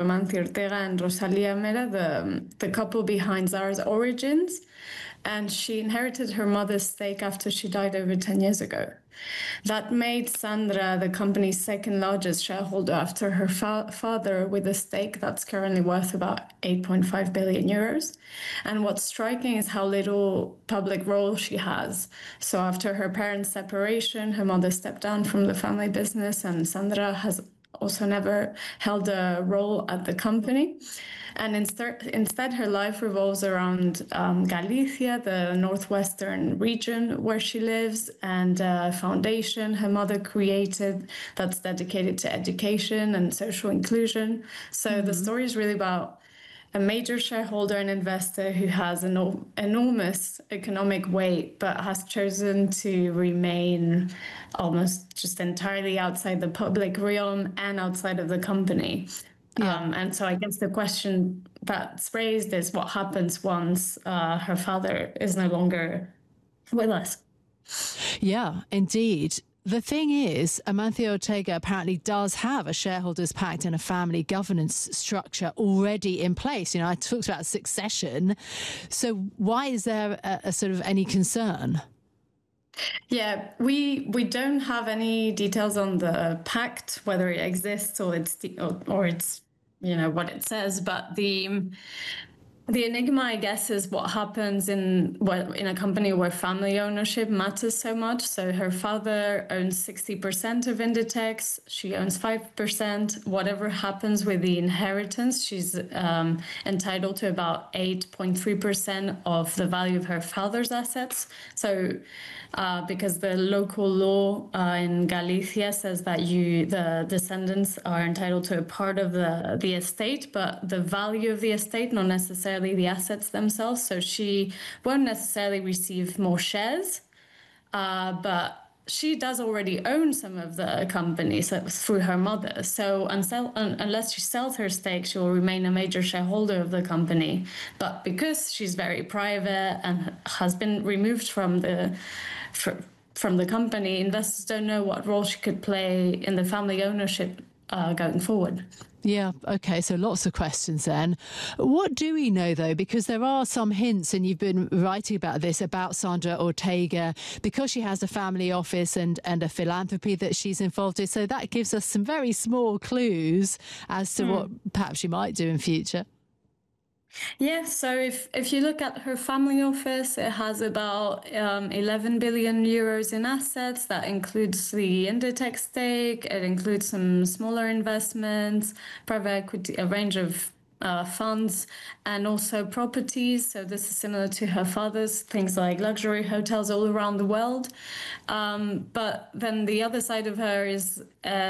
Amancio Ortega and Rosalía Mera, the couple behind Zara's origins. And she inherited her mother's stake after she died over 10 years ago. That made Sandra the company's second largest shareholder after her father, with a stake that's currently worth about 8.5 billion euros. And what's striking is how little public role she has. So after her parents' separation, her mother stepped down from the family business, and Sandra has also never held a role at the company. And instead, her life revolves around Galicia, the northwestern region where she lives, and a foundation her mother created that's dedicated to education and social inclusion. So the story is really about a major shareholder and investor who has an enormous economic weight, but has chosen to remain almost just entirely outside the public realm and outside of the company. Yeah. And so I guess the question that's raised is what happens once her father is no longer with us. Yeah, indeed. The thing is, Amancio Ortega apparently does have a shareholders pact and a family governance structure already in place. You know, I talked about succession. So why is there a sort of any concern? Yeah, we don't have any details on the pact, whether it exists or it's you know what it says. But the enigma, I guess, is what happens in a company where family ownership matters so much. So her father owns 60% of Inditex. She owns 5%. Whatever happens with the inheritance, she's entitled to about 8.3% of the value of her father's assets. So because the local law in Galicia says that the descendants are entitled to a part of the estate, but the value of the estate, not necessarily the assets themselves. So she won't necessarily receive more shares, but she does already own some of the company through her mother. So unless she sells her stake, she will remain a major shareholder of the company. But because she's very private and has been removed from the company, investors don't know what role she could play in the family ownership going forward. Yeah, okay, so lots of questions then. What do we know, though? Because there are some hints, and you've been writing about this, about Sandra Ortega, because she has a family office and a philanthropy that she's involved in. So that gives us some very small clues as to what perhaps she might do in future. Yeah, so if you look at her family office, it has about 11 billion euros in assets. That includes the Inditex stake. It includes some smaller investments, private equity, a range of funds, and also properties. So this is similar to her father's, things like luxury hotels all around the world. But then the other side of her is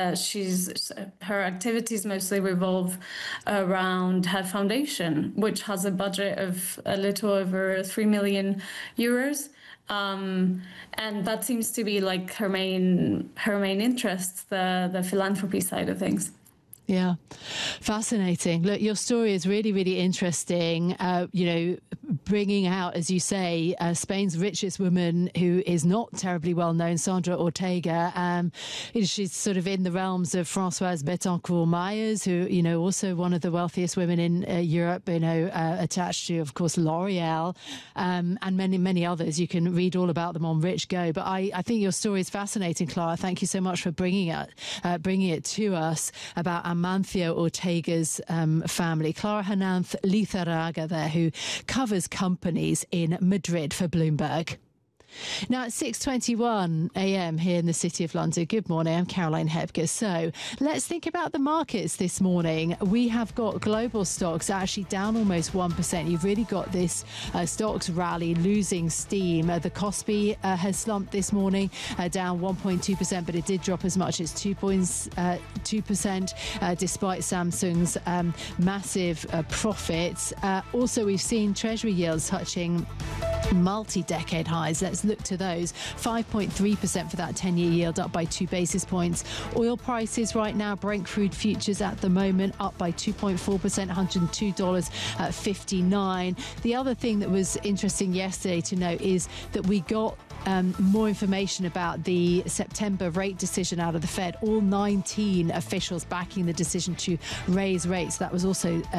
her activities mostly revolve around her foundation, which has a budget of a little over 3 million euros. And that seems to be like her main interest, the philanthropy side of things. Yeah, fascinating. Look, your story is really, really interesting. You know, bringing out, as you say, Spain's richest woman, who is not terribly well known, Sandra Ortega. She's sort of in the realms of Françoise Bettencourt-Meyers, who, you know, also one of the wealthiest women in Europe, you know, attached to, of course, L'Oreal, and many, many others. You can read all about them on Rich Go. But I think your story is fascinating, Clara. Thank you so much for bringing it to us about Amancio Ortega's family. Clara Hernández Lizarraga there, who covers companies in Madrid for Bloomberg. Now, at 6:21 a.m. here in the City of London. Good morning, I'm Caroline Hepker. So let's think about the markets this morning. We have got global stocks actually down almost 1%. You've really got this stocks rally losing steam. The Kospi has slumped this morning, down 1.2%, but it did drop as much as 2% despite Samsung's massive profits. Also, we've seen Treasury yields touching multi-decade highs. Let's look to those. 5.3% for that 10-year yield, up by 2 basis points. Oil prices right now, Brent crude futures at the moment up by 2.4%, $102.59. The other thing that was interesting yesterday to note is that we got more information about the September rate decision out of the Fed. All 19 officials backing the decision to raise rates. That was also